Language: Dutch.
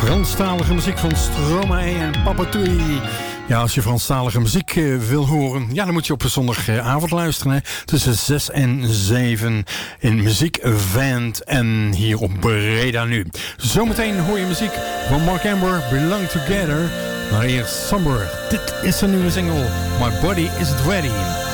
Franstalige muziek van Stromae en Papa Tui. Ja, als je Franstalige muziek wil horen, ja, dan moet je op een zondagavond luisteren. Hè, tussen 6 en 7 in Muziek Vent en hier op Breda nu. Zometeen hoor je muziek van Mark Amber, Belong Together. Maar eerst Somber. Dit is een nieuwe single, My Body Isn't Ready.